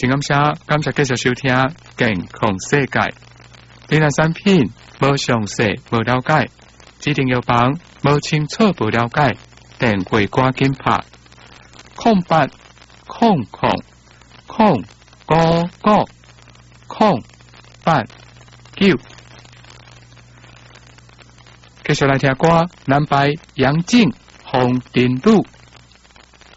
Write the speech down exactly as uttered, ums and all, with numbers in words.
真感谢，感谢继续收听《健康世界》。你若产品无详细、无了解，指定药房无清楚、无了解，电话赶紧拍空八空空空五五空八九。继续来听歌，南白杨静、洪定路。